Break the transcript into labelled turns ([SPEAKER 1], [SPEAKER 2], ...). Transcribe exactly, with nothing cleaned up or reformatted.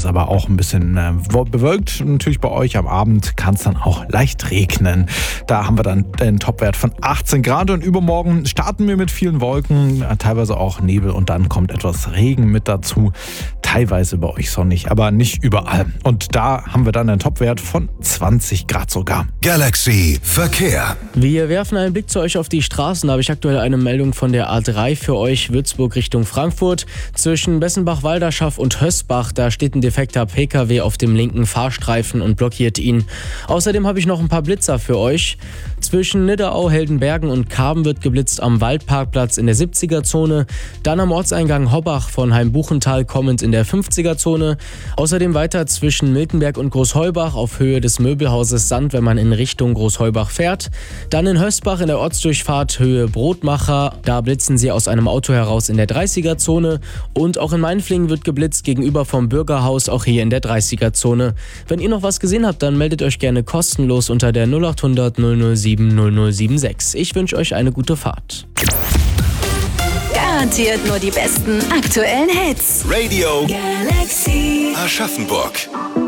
[SPEAKER 1] es aber auch ein bisschen äh, bewölkt. Natürlich bei euch am Abend kann es dann auch leicht regnen. Da haben wir dann den Topwert von achtzehn Grad und übermorgen starten wir mit vielen Wolken, teilweise auch Nebel und dann kommt etwas Regen mit dazu. Teilweise bei euch sonnig, aber nicht überall. Und da haben wir dann einen Topwert von zwanzig Grad sogar.
[SPEAKER 2] Galaxy Verkehr.
[SPEAKER 3] Wir werfen einen Blick zu euch auf die Straßen. Da habe ich aktuell eine Meldung von der A drei für euch, Würzburg Richtung Frankfurt. Zwischen Bessenbach-Walderschaff und Hösbach, da steht ein defekter Pkw auf dem linken Fahrstreifen und blockiert ihn. Außerdem habe ich noch ein paar Blitzer für euch. Zwischen Nidderau, Heldenbergen und Karben wird geblitzt am Waldparkplatz in der siebziger-Zone. Dann am Ortseingang Hobbach von Heimbuchental kommend in der fünfziger-Zone. Außerdem weiter zwischen Miltenberg und Großheubach auf Höhe des Möbelhauses Sand, wenn man in Richtung Großheubach fährt. Dann in Hösbach in der Ortsdurchfahrt Höhe Brotmacher. Da blitzen sie aus einem Auto heraus in der dreißiger-Zone. Und auch in Mainflingen wird geblitzt gegenüber vom Bürgerhaus, auch hier in der dreißiger-Zone. Wenn ihr noch was gesehen habt, dann meldet euch gerne kostenlos unter der null acht hundert null null sieben null null sieben sechs. Ich wünsche euch eine gute Fahrt.
[SPEAKER 4] Garantiert nur die besten aktuellen Hits.
[SPEAKER 2] Radio
[SPEAKER 4] Galaxy
[SPEAKER 2] Aschaffenburg.